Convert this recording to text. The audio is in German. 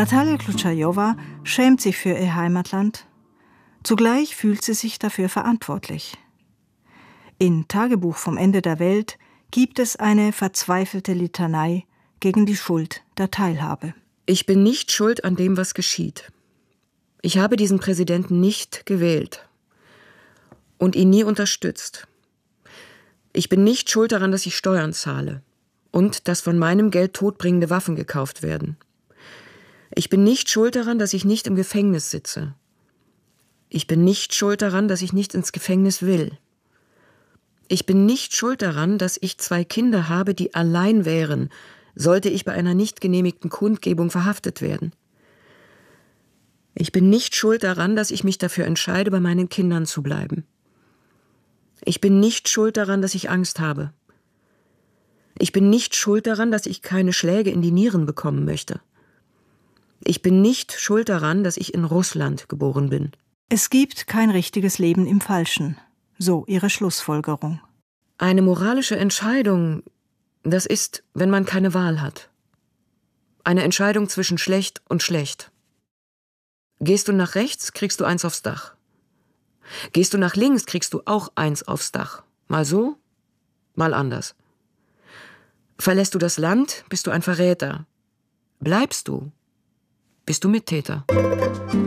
Natalia Kljutschajowa schämt sich für ihr Heimatland. Zugleich fühlt sie sich dafür verantwortlich. In Tagebuch vom Ende der Welt gibt es eine verzweifelte Litanei gegen die Schuld der Teilhabe. Ich bin nicht schuld an dem, was geschieht. Ich habe diesen Präsidenten nicht gewählt und ihn nie unterstützt. Ich bin nicht schuld daran, dass ich Steuern zahle und dass von meinem Geld todbringende Waffen gekauft werden. Ich bin nicht schuld daran, dass ich nicht im Gefängnis sitze. Ich bin nicht schuld daran, dass ich nicht ins Gefängnis will. Ich bin nicht schuld daran, dass ich 2 Kinder habe, die allein wären, sollte ich bei einer nicht genehmigten Kundgebung verhaftet werden. Ich bin nicht schuld daran, dass ich mich dafür entscheide, bei meinen Kindern zu bleiben. Ich bin nicht schuld daran, dass ich Angst habe. Ich bin nicht schuld daran, dass ich keine Schläge in die Nieren bekommen möchte. Ich bin nicht schuld daran, dass ich in Russland geboren bin. Es gibt kein richtiges Leben im Falschen, so ihre Schlussfolgerung. Eine moralische Entscheidung, das ist, wenn man keine Wahl hat. Eine Entscheidung zwischen schlecht und schlecht. Gehst du nach rechts, kriegst du 1 aufs Dach. Gehst du nach links, kriegst du auch 1 aufs Dach. Mal so, mal anders. Verlässt du das Land, bist du ein Verräter. Bleibst du, bist du Mittäter.